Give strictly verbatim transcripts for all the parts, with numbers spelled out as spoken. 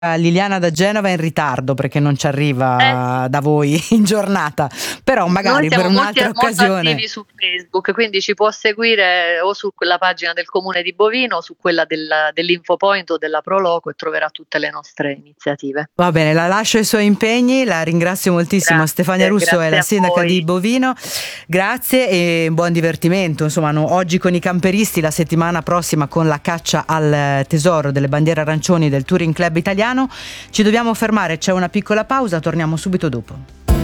Liliana da Genova è in ritardo perché non ci arriva eh. da voi in giornata, però magari per un'altra molti, occasione. Molto attivi su Facebook, quindi ci può seguire o su quella pagina del Comune di Bovino o su quella del, dell'Infopoint o della Proloco e troverà tutte le nostre iniziative. Va bene, la lascio ai suoi impegni, la ringrazio moltissimo. Grazie, Stefania Russo è la sindaca di Bovino, grazie e buon divertimento. Insomma, no, oggi con i camperisti, la settimana prossima con la caccia al tesoro delle bandiere arancioni del Touring Club Italiano. Ci dobbiamo fermare, c'è una piccola pausa, torniamo subito dopo.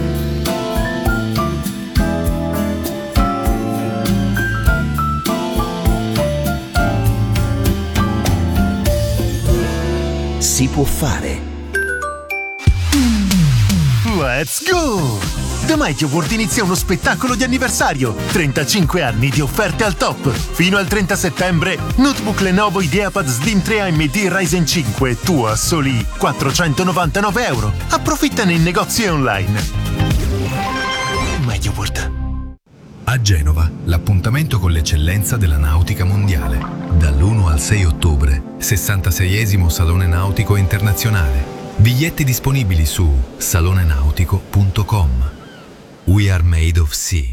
Si può fare. Let's go! Da Mighty Award inizia uno spettacolo di anniversario. trentacinque anni di offerte al top. Fino al trenta settembre, notebook Lenovo IdeaPad Slim tre A M D Ryzen cinque, tu a soli quattrocentonovantanove euro. Approfittane in negozi e online. Mighty Award. A Genova, l'appuntamento con l'eccellenza della nautica mondiale. Dall'primo al sei ottobre, sessantaseiesimo Salone Nautico Internazionale. Biglietti disponibili su salonenautico punto com. We are made of sea.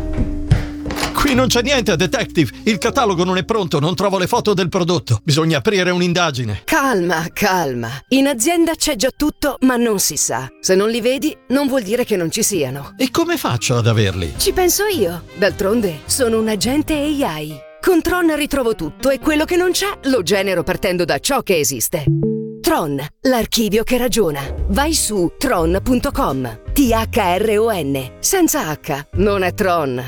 Qui non c'è niente, detective. Il catalogo non è pronto, non trovo le foto del prodotto. Bisogna aprire un'indagine. Calma, calma. In azienda c'è già tutto, ma non si sa. Se non li vedi, non vuol dire che non ci siano. E come faccio ad averli? Ci penso io. D'altronde, sono un agente A I. Con Tron ritrovo tutto e quello che non c'è lo genero partendo da ciò che esiste. Tron, l'archivio che ragiona. Vai su tron punto com. T H R O N. Senza H, non è Tron.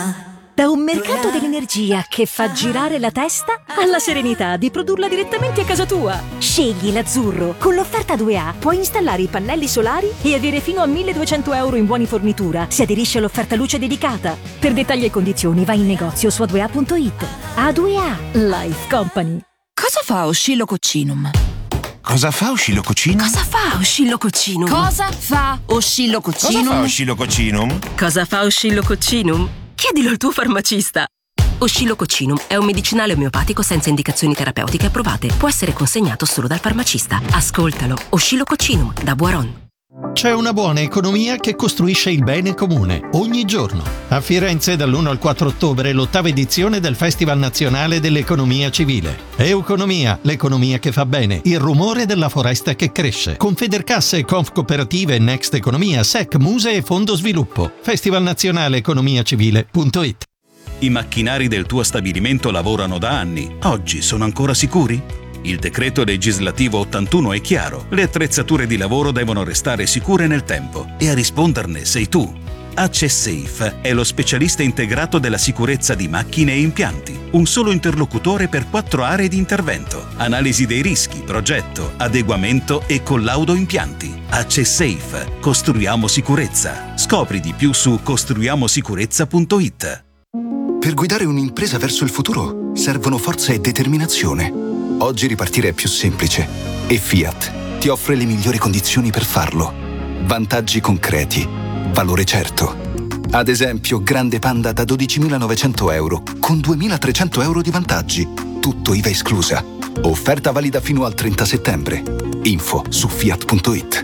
Da un mercato dell'energia che fa girare la testa alla serenità di produrla direttamente a casa tua. Scegli l'azzurro. Con l'offerta due A puoi installare i pannelli solari e avere fino a milleduecento euro in buoni fornitura se aderisci all'offerta luce dedicata. Per dettagli e condizioni vai in negozio su a due a punto it. A due A Life Company. Cosa fa Oscillococcinum? Cosa fa Oscillococcinum? Cosa fa Oscillococcinum? Cosa fa Oscillococcinum? Cosa fa Oscillococcinum? Cosa fa Oscillococcinum? Chiedilo al tuo farmacista. Oscillococcinum è un medicinale omeopatico senza indicazioni terapeutiche approvate. Può essere consegnato solo dal farmacista. Ascoltalo. Oscillococcinum da Boiron. C'è una buona economia che costruisce il bene comune ogni giorno. A Firenze dall'primo al quattro ottobre l'ottava edizione del Festival Nazionale dell'Economia Civile. Euconomia, l'economia che fa bene, il rumore della foresta che cresce. Confedercasse, Confcooperative, Next Economia, S E C, Muse e Fondo Sviluppo. Festival Nazionale Economia Civile punto it. I macchinari del tuo stabilimento lavorano da anni. Oggi sono ancora sicuri? Il decreto legislativo ottantuno è chiaro. Le attrezzature di lavoro devono restare sicure nel tempo e a risponderne sei tu. AccessSafe è lo specialista integrato della sicurezza di macchine e impianti. Un solo interlocutore per quattro aree di intervento. Analisi dei rischi, progetto, adeguamento e collaudo impianti. AccessSafe. Costruiamo sicurezza. Scopri di più su costruiamosicurezza punto it. Per guidare un'impresa verso il futuro servono forza e determinazione. Oggi ripartire è più semplice e Fiat ti offre le migliori condizioni per farlo. Vantaggi concreti, valore certo. Ad esempio, Grande Panda da dodicimilanovecento euro con duemilatrecento euro di vantaggi. Tutto I V A esclusa. Offerta valida fino al trenta settembre. Info su fiat punto it.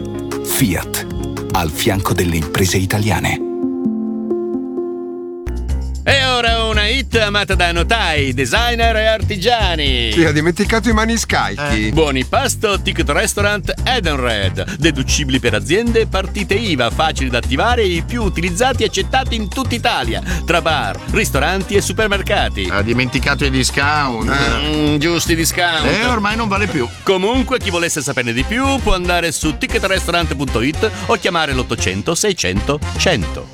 Fiat, al fianco delle imprese italiane. E ora una hit amata da notai, designer e artigiani. Sì, ha dimenticato i maniscalchi. Eh. Buoni pasto, ticket restaurant Edenred. Deducibili per aziende, partite I V A, facili da attivare e i più utilizzati e accettati in tutta Italia. Tra bar, ristoranti e supermercati. Ha dimenticato i discount. Mm, giusti discount. Eh, ormai non vale più. Comunque, chi volesse saperne di più può andare su ticket restaurant punto it o chiamare l'ottocento seicento cento.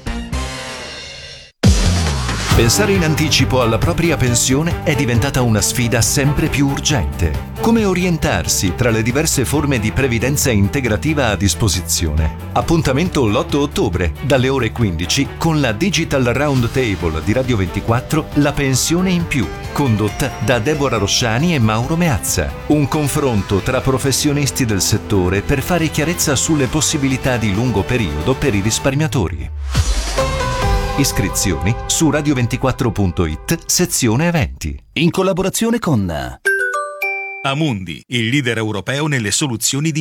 Pensare in anticipo alla propria pensione è diventata una sfida sempre più urgente. Come orientarsi tra le diverse forme di previdenza integrativa a disposizione? Appuntamento l'otto ottobre, dalle ore quindici, con la Digital Roundtable di Radio ventiquattro, La pensione in più, condotta da Deborah Rosciani e Mauro Meazza. Un confronto tra professionisti del settore per fare chiarezza sulle possibilità di lungo periodo per i risparmiatori. Iscrizioni su radio ventiquattro punto it, sezione eventi. In collaborazione con Amundi, il leader europeo nelle soluzioni di